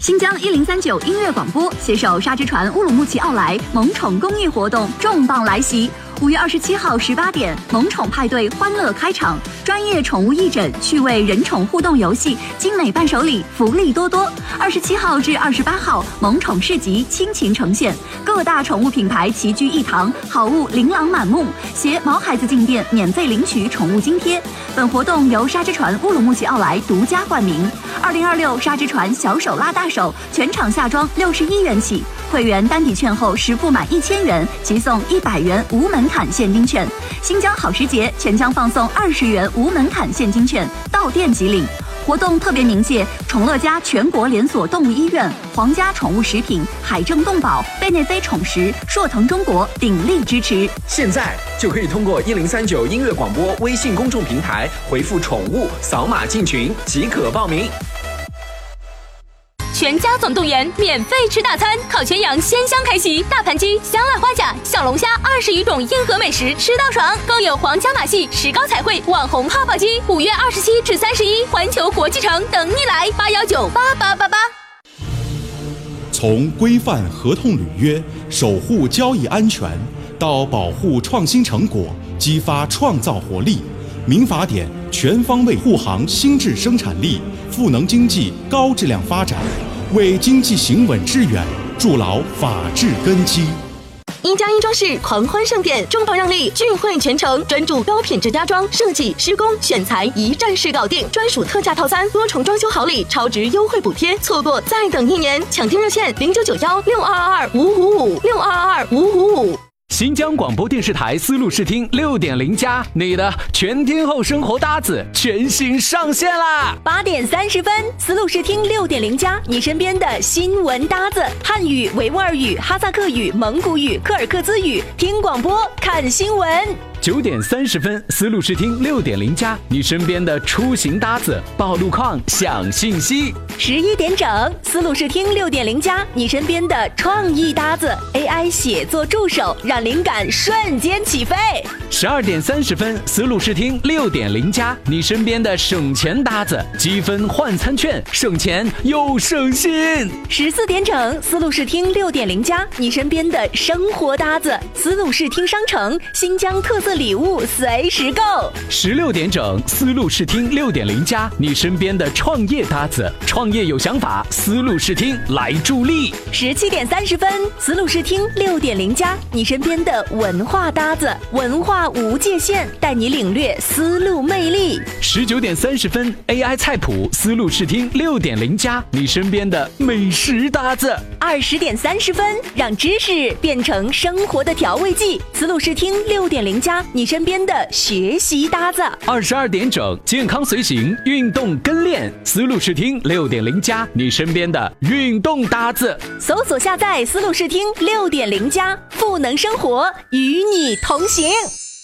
新疆1039音乐广播携手沙之船乌鲁木齐奥莱萌宠公益活动重磅来袭。5月27号18点，萌宠派对欢乐开场，专业宠物义诊、趣味人宠互动游戏、精美伴手礼，福利多多。27号至28号，萌宠市集倾情呈现，各大宠物品牌齐聚一堂，好物琳琅满目。携毛孩子进店免费领取宠物津贴。本活动由沙之船乌鲁木齐奥莱独家冠名。2026沙之船小手拉大手，全场下装61元起。会员单抵券后实付满1000元，即送100元无门槛现金券。新疆好时节，全将放送20元无门槛现金券，到店即领。活动特别鸣谢宠乐家全国连锁动物医院、皇家宠物食品、海正动保、贝内菲宠食、硕腾中国鼎力支持。 现在就可以通过1039音乐广播微信公众平台回复宠物，扫码进群即可报名。 全家总动员，免费吃大餐，烤全羊鲜香开席，大盘鸡、香辣花甲、小龙虾20余种硬核美食吃到爽，更有皇家马戏、石膏彩绘、网红泡泡鸡。5月27至31，环球国际城等你来，8198888。 从规范合同履约、守护交易安全，到保护创新成果、激发创造活力，民法典全方位护航新质生产力，赋能经济高质量发展，为经济行稳致远筑牢法治根基。 1+1装饰狂欢盛典，重磅让利，聚会全程，专注高品质家装设计、施工、选材，一站式搞定，专属特价套餐，多重装修好礼，超值优惠补贴，错过再等1年，抢订热线0991622555，62225555。 新疆广播电视台丝路视听6.0+，你的全天候生活搭子全新上线啦 ！8点30分，丝路视听6.0+，你身边的新闻搭子，汉语、维吾尔语、哈萨克语、蒙古语、柯尔克孜语，听广播看新闻。 9点30分，丝路视听6.0+，你身边的出行搭子，报路况、享信息。 11点整，丝路视听6.0+，你身边的创意搭子 ，AI 写作助手，让灵感瞬间起飞。 12点30分，丝路视听6.0+，你身边的省钱搭子，积分换餐券，省钱又省心。 14点整，丝路视听6.0+，你身边的生活搭子，丝路视听商城，新疆特色礼物随时购。 16点整，丝路视听6.0+，你身边的创业搭子，创业有想法，丝路视听来助力。 17点30分，丝路视听6.0+，你身边的文化搭子，文化无界限，带你领略丝路魅力。 19点30分 ，AI 菜谱，丝路视听6.0+，你身边的美食搭子。 20点30分，让知识变成生活的调味剂，丝路视听6.0+，你身边的学习搭子。 22点整，健康随行，运动跟练，丝路视听6.0+，你身边的运动搭子。 搜索下载丝路视听6.0+，赋能生活，与你同行。